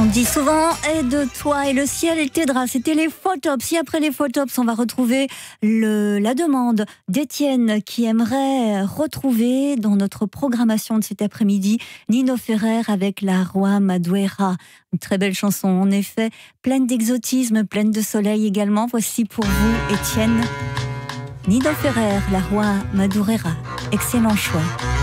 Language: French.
dit souvent, aide-toi et le ciel t'aidera. C'était les Photops. Et après les Photops, on va retrouver la demande d'Étienne qui aimerait retrouver dans notre programmation de cet après-midi Nino Ferrer avec La Roi Madureira. Une très belle chanson, en effet, pleine d'exotisme, pleine de soleil également. Voici pour vous, Étienne, Nino Ferrer, La Roi Madureira. Excellent choix.